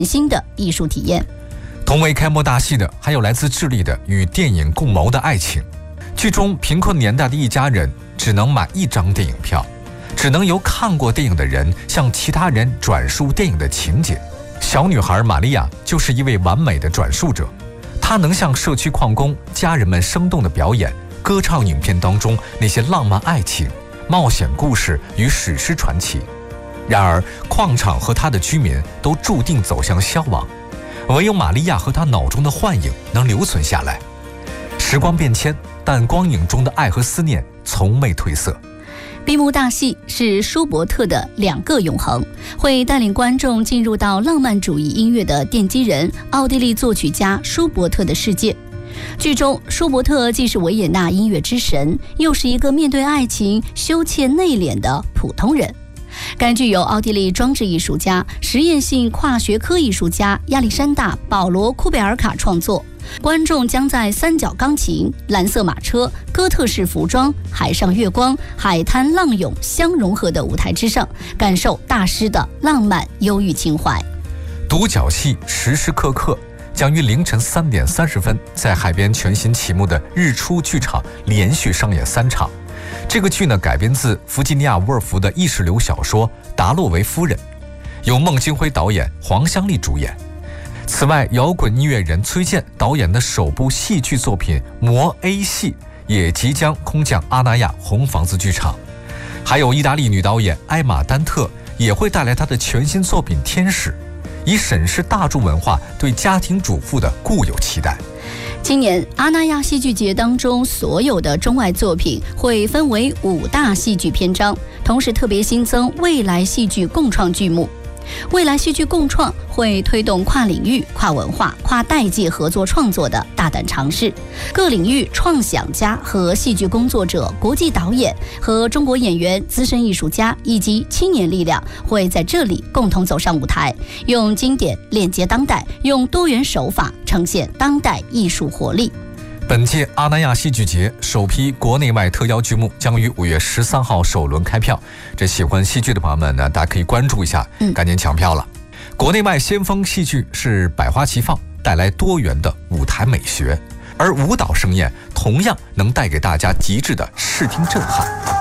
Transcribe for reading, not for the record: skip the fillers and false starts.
新的艺术体验。 同为开幕大戏的还有来自智利的与电影共谋的爱情。剧中贫困年代的一家人只能买1张电影票，只能由看过电影的人向其他人转述电影的情节。小女孩玛利亚就是一位完美的转述者，她能向社区矿工家人们生动地表演歌唱影片当中那些浪漫爱情、冒险故事与史诗传奇。然而矿场和它的居民都注定走向消亡，唯有玛利亚和她脑中的幻影能留存下来。时光变迁，但光影中的爱和思念从未褪色。 闭幕大戏是舒伯特的2个永恒，会带领观众进入到浪漫主义音乐的奠基人奥地利作曲家舒伯特的世界。剧中，舒伯特既是维也纳音乐之神，又是一个面对爱情羞怯内敛的普通人。该剧由奥地利装置艺术家、实验性跨学科艺术家亚历山大·保罗·库贝尔卡创作。观众将在3角钢琴、蓝色马车、哥特式服装、海上月光、海滩浪涌相融合的舞台之上，感受大师的浪漫忧郁情怀。 独角戏时时刻刻将于凌晨3点30分在海边全新启幕的日出剧场连续上演3场。这个剧呢改编自弗吉尼亚·沃尔夫的意识流小说《达洛维夫人》，由孟京辉导演，黄湘丽主演。此外，摇滚音乐人崔健导演的首部戏剧作品《魔 A 戏》也即将空降阿那亚红房子剧场。还有意大利女导演埃玛·丹特也会带来她的全新作品《天使》，以审视大众文化对家庭主妇的固有期待。 今年阿那亚戏剧节当中，所有的中外作品会分为5大戏剧篇章，同时特别新增未来戏剧共创剧目。未来戏剧共创会推动跨领域、跨文化、跨代际合作创作的大胆尝试。各领域创想家和戏剧工作者、国际导演和中国演员、资深艺术家以及青年力量会在这里共同走上舞台，用经典链接当代，用多元手法呈现当代艺术活力。 本届阿那亚戏剧节首批国内外特邀剧目将于5月13号首轮开票，这喜欢戏剧的朋友们呢，大家可以关注一下，赶紧抢票了。国内外先锋戏剧是百花齐放，带来多元的舞台美学，而舞蹈盛宴同样能带给大家极致的视听震撼。